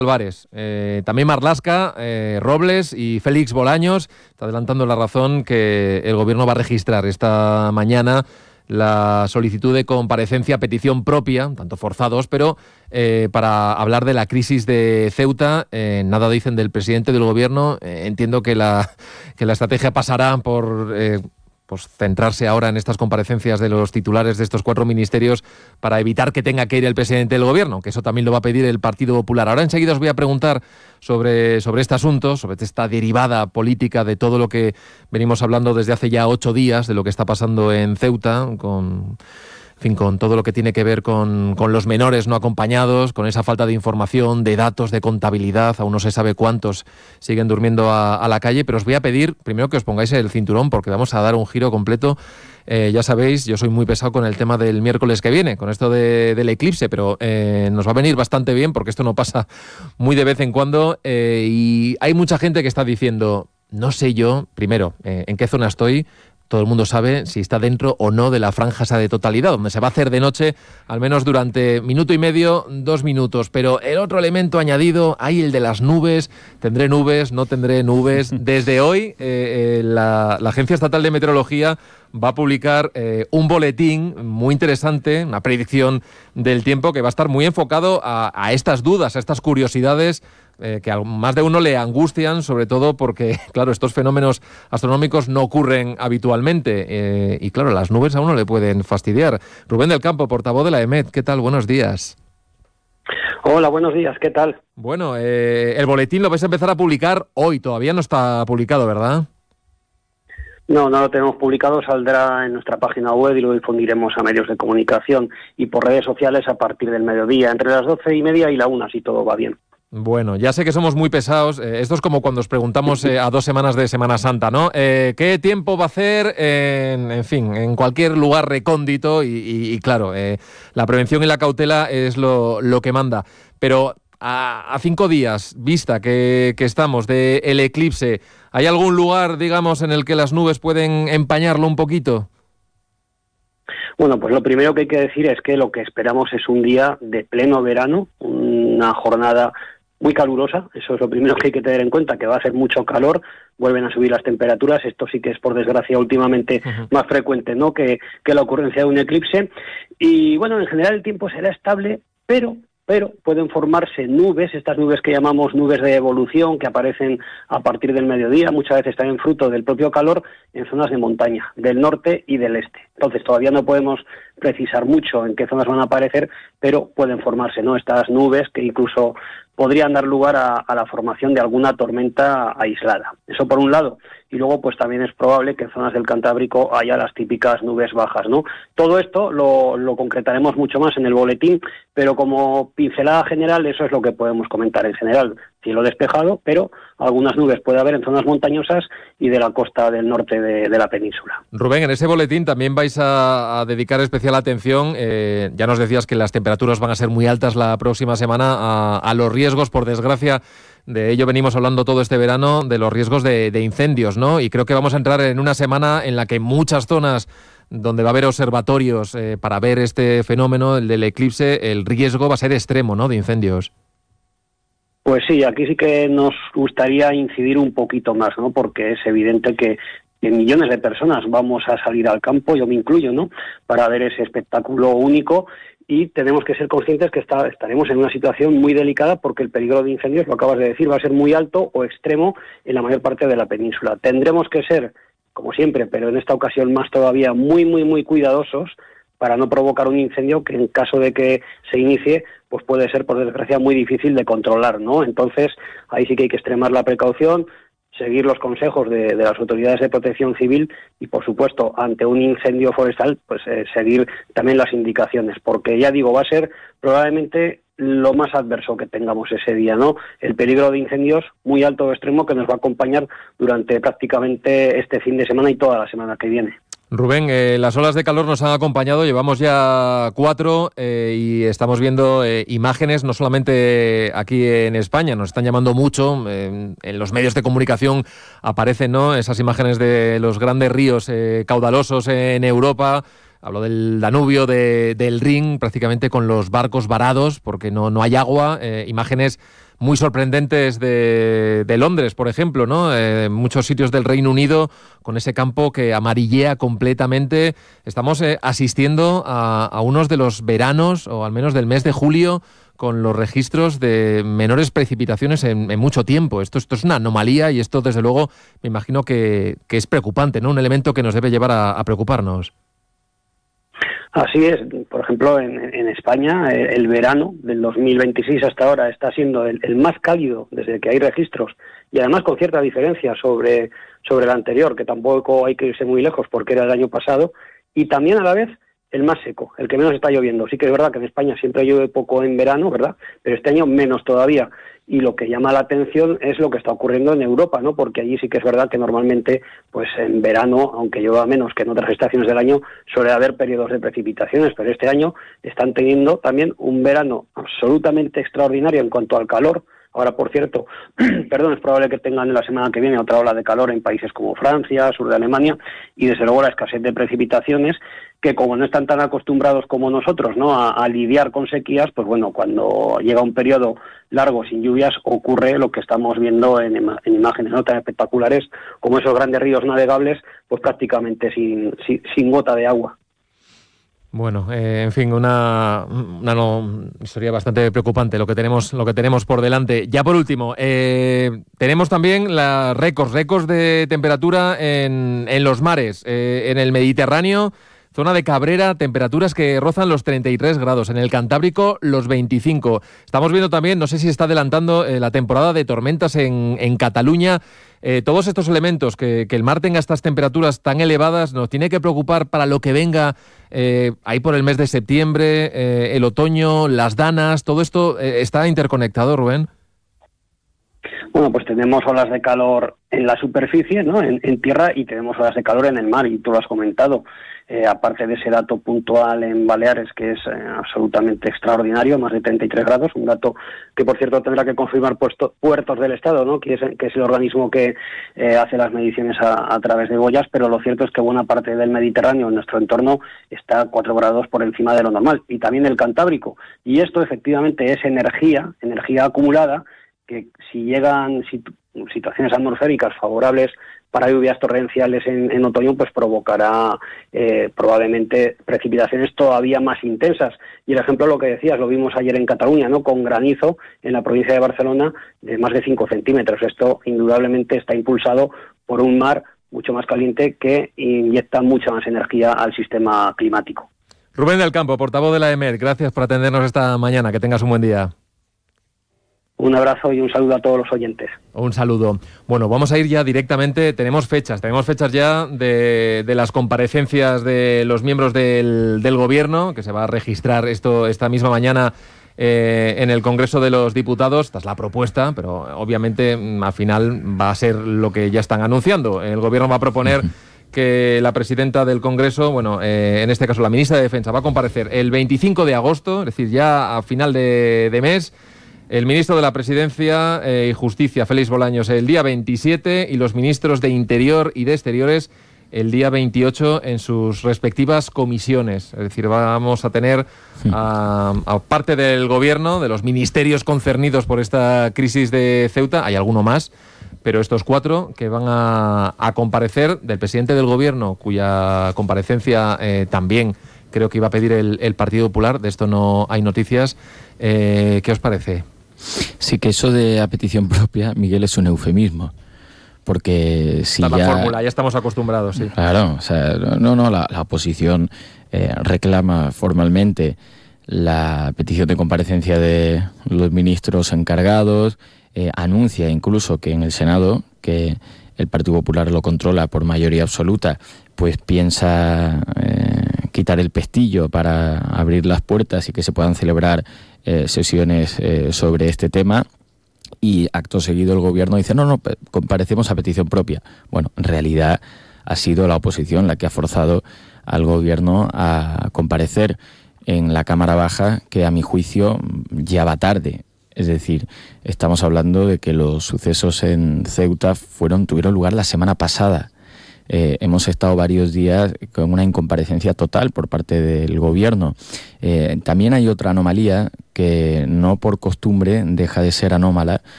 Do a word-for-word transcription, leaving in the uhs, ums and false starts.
Álvarez, eh, también Marlaska, eh, Robles y Félix Bolaños. Está adelantando La Razón que el Gobierno va a registrar esta mañana la solicitud de comparecencia a petición propia, tanto forzados, pero eh, para hablar de la crisis de Ceuta. Eh, nada dicen del presidente del Gobierno. Eh, entiendo que la, que la estrategia pasará por... Eh, pues centrarse ahora en estas comparecencias de los titulares de estos cuatro ministerios para evitar que tenga que ir el presidente del Gobierno, que eso también lo va a pedir el Partido Popular. Ahora enseguida os voy a preguntar sobre, sobre este asunto, sobre esta derivada política de todo lo que venimos hablando desde hace ya ocho días, de lo que está pasando en Ceuta, con... En fin, con todo lo que tiene que ver con, con los menores no acompañados, con esa falta de información, de datos, de contabilidad. Aún no se sabe cuántos siguen durmiendo a, a la calle, pero os voy a pedir primero que os pongáis el cinturón porque vamos a dar un giro completo. Eh, ya sabéis, yo soy muy pesado con el tema del miércoles que viene, con esto de, del eclipse, pero eh, nos va a venir bastante bien porque esto no pasa muy de vez en cuando eh, y hay mucha gente que está diciendo, no sé yo, primero, eh, en qué zona estoy. Todo el mundo sabe si está dentro o no de la franja esa de totalidad, donde se va a hacer de noche, al menos durante minuto y medio, dos minutos. Pero el otro elemento añadido, hay el de las nubes. ¿Tendré nubes? ¿No tendré nubes? Desde hoy, eh, eh, la, la Agencia Estatal de Meteorología va a publicar eh, un boletín muy interesante, una predicción del tiempo que va a estar muy enfocado a, a estas dudas, a estas curiosidades Eh, que a más de uno le angustian, sobre todo porque, claro, estos fenómenos astronómicos no ocurren habitualmente eh, y, claro, las nubes a uno le pueden fastidiar. Rubén del Campo, portavoz de la E M E T, ¿qué tal? Buenos días. Hola, buenos días, ¿qué tal? Bueno, eh, el boletín lo vais a empezar a publicar hoy, todavía no está publicado, ¿verdad? No, no lo tenemos publicado, saldrá en nuestra página web y lo difundiremos a medios de comunicación y por redes sociales a partir del mediodía, entre las doce y media y la una, si todo va bien. Bueno, ya sé que somos muy pesados. Eh, esto es como cuando os preguntamos eh, a dos semanas de Semana Santa, ¿no? Eh, ¿Qué tiempo va a hacer en, en fin, en cualquier lugar recóndito? Y, y, y claro, eh, la prevención y la cautela es lo, lo que manda. Pero a, a cinco días vista que, que estamos del eclipse, ¿hay algún lugar, digamos, en el que las nubes pueden empañarlo un poquito? Bueno, pues lo primero que hay que decir es que lo que esperamos es un día de pleno verano, una jornada muy calurosa. Eso es lo primero que hay que tener en cuenta, que va a hacer mucho calor, vuelven a subir las temperaturas. Esto sí que es, por desgracia, últimamente uh-huh. más frecuente, ¿no?, que, que la ocurrencia de un eclipse. Y bueno, en general el tiempo será estable, pero... pero pueden formarse nubes, estas nubes que llamamos nubes de evolución, que aparecen a partir del mediodía, muchas veces también fruto del propio calor, en zonas de montaña, del norte y del este. Entonces todavía no podemos precisar mucho en qué zonas van a aparecer, pero pueden formarse, ¿no?, estas nubes que incluso podrían dar lugar a, a la formación de alguna tormenta aislada. Eso por un lado. Y luego pues también es probable que en zonas del Cantábrico haya las típicas nubes bajas, ¿no? Todo esto lo, lo concretaremos mucho más en el boletín, pero como pincelada general eso es lo que podemos comentar en general. Cielo despejado, pero algunas nubes puede haber en zonas montañosas y de la costa del norte de, de la península. Rubén, en ese boletín también vais a, a dedicar especial atención, eh, ya nos decías que las temperaturas van a ser muy altas la próxima semana, a, a los riesgos, por desgracia. De ello venimos hablando todo este verano, de los riesgos de, de incendios, ¿no? Y creo que vamos a entrar en una semana en la que muchas zonas donde va a haber observatorios eh, para ver este fenómeno, el del eclipse, el riesgo va a ser extremo, ¿no?, de incendios. Pues sí, aquí sí que nos gustaría incidir un poquito más, ¿no?, porque es evidente que que millones de personas vamos a salir al campo, yo me incluyo, ¿no?, para ver ese espectáculo único. Y tenemos que ser conscientes que está, estaremos en una situación muy delicada porque el peligro de incendios, lo acabas de decir, va a ser muy alto o extremo en la mayor parte de la península. Tendremos que ser, como siempre, pero en esta ocasión más todavía, muy, muy, muy cuidadosos para no provocar un incendio que en caso de que se inicie, pues puede ser, por desgracia, muy difícil de controlar, ¿no? Entonces, ahí sí que hay que extremar la precaución, seguir los consejos de, de las autoridades de protección civil y, por supuesto, ante un incendio forestal, pues eh, seguir también las indicaciones, porque ya digo, va a ser probablemente lo más adverso que tengamos ese día, ¿no? El peligro de incendios muy alto o extremo que nos va a acompañar durante prácticamente este fin de semana y toda la semana que viene. Rubén, eh, las olas de calor nos han acompañado, llevamos ya cuatro eh, y estamos viendo eh, imágenes, no solamente aquí en España, nos están llamando mucho, eh, en los medios de comunicación aparecen, ¿no?, esas imágenes de los grandes ríos eh, caudalosos en Europa. Hablo del Danubio, de, del Rin, prácticamente con los barcos varados porque no, no hay agua, eh, imágenes muy sorprendentes de, de Londres, por ejemplo, ¿no? Eh, muchos sitios del Reino Unido con ese campo que amarillea completamente. Estamos eh, asistiendo a, a unos de los veranos, o al menos del mes de julio, con los registros de menores precipitaciones en, en mucho tiempo. Esto, esto es una anomalía y esto, desde luego, me imagino que, que es preocupante, ¿no? Un elemento que nos debe llevar a, a preocuparnos. Así es. Por ejemplo, en, en España, el, el verano del dos mil veintiséis hasta ahora está siendo el, el más cálido desde que hay registros, y además con cierta diferencia sobre, sobre el anterior, que tampoco hay que irse muy lejos porque era el año pasado, y también a la vez el más seco, el que menos está lloviendo. Sí que es verdad que en España siempre llueve poco en verano, ¿verdad? Pero este año menos todavía. Y lo que llama la atención es lo que está ocurriendo en Europa, ¿no? Porque allí sí que es verdad que normalmente, pues en verano, aunque llueva menos que en otras estaciones del año, suele haber periodos de precipitaciones, pero este año están teniendo también un verano absolutamente extraordinario en cuanto al calor. Ahora, por cierto, perdón, es probable que tengan en la semana que viene otra ola de calor en países como Francia, sur de Alemania, y desde luego la escasez de precipitaciones, que como no están tan acostumbrados como nosotros, ¿no?, a, a lidiar con sequías, pues bueno, cuando llega un periodo largo sin lluvias ocurre lo que estamos viendo en, en imágenes, ¿no?, tan espectaculares como esos grandes ríos navegables, pues prácticamente sin, sin, sin gota de agua. Bueno, eh, en fin, una, una no, historia bastante preocupante lo que tenemos, lo que tenemos por delante. Ya por último, eh, tenemos también la récords, récords de temperatura en, en los mares, eh, en el Mediterráneo. Zona de Cabrera, temperaturas que rozan los treinta y tres grados. En el Cantábrico, los veinticinco. Estamos viendo también, no sé si está adelantando eh, la temporada de tormentas en, en Cataluña. Eh, todos estos elementos, que, que el mar tenga estas temperaturas tan elevadas, nos tiene que preocupar para lo que venga eh, ahí por el mes de septiembre, eh, el otoño, las danas. Todo esto eh, está interconectado, Rubén. Bueno, pues tenemos olas de calor en la superficie, ¿no?, en, en tierra, y tenemos olas de calor en el mar, y tú lo has comentado. Eh, aparte de ese dato puntual en Baleares, que es eh, absolutamente extraordinario, más de treinta y tres grados, un dato que, por cierto, tendrá que confirmar puesto, Puertos del Estado, ¿no?, que es, que es el organismo que eh, hace las mediciones a, a través de boyas, pero lo cierto es que buena parte del Mediterráneo, en nuestro entorno, está cuatro grados por encima de lo normal, y también el Cantábrico. Y esto, efectivamente, es energía, energía acumulada, que si llegan situ- situaciones atmosféricas favorables para lluvias torrenciales en, en otoño, pues provocará eh, probablemente precipitaciones todavía más intensas. Y el ejemplo, lo que decías, lo vimos ayer en Cataluña, ¿no?, con granizo en la provincia de Barcelona de más de cinco centímetros. Esto indudablemente está impulsado por un mar mucho más caliente que inyecta mucha más energía al sistema climático. Rubén del Campo, portavoz de la E M E D, gracias por atendernos esta mañana. Que tengas un buen día. Un abrazo y un saludo a todos los oyentes. Un saludo. Bueno, vamos a ir ya directamente, tenemos fechas, tenemos fechas ya de, de las comparecencias de los miembros del, del Gobierno, que se va a registrar esto esta misma mañana eh, en el Congreso de los Diputados. Esta es la propuesta, pero obviamente al final va a ser lo que ya están anunciando. El Gobierno va a proponer que la presidenta del Congreso, bueno, eh, en este caso la ministra de Defensa, va a comparecer el veinticinco de agosto, es decir, ya a final de, de mes. El ministro de la Presidencia eh, y Justicia, Félix Bolaños, el día veintisiete, y los ministros de Interior y de Exteriores el día veintiocho en sus respectivas comisiones. Es decir, vamos a tener a, a parte del Gobierno, de los ministerios concernidos por esta crisis de Ceuta, hay alguno más, pero estos cuatro que van a, a comparecer, del presidente del Gobierno, cuya comparecencia eh, también creo que iba a pedir el, el Partido Popular, de esto no hay noticias. Eh, ¿Qué os parece? Sí, que eso de a petición propia, Miguel, es un eufemismo. Porque si la ya... La fórmula, ya estamos acostumbrados, sí. Claro, o sea, no, no, la, la oposición eh, reclama formalmente la petición de comparecencia de los ministros encargados, eh, anuncia incluso que en el Senado, que el Partido Popular lo controla por mayoría absoluta, pues piensa eh, quitar el pestillo para abrir las puertas y que se puedan celebrar eh, sesiones eh, sobre este tema. Y acto seguido el Gobierno dice, no, no, comparecemos a petición propia. Bueno, en realidad ha sido la oposición la que ha forzado al Gobierno a comparecer en la Cámara Baja, que a mi juicio ya va tarde. Es decir, estamos hablando de que los sucesos en Ceuta fueron tuvieron lugar la semana pasada. eh, hemos estado varios días con una incomparecencia total por parte del gobierno. Eh, también hay otra anomalía que no por costumbre deja de ser anómala,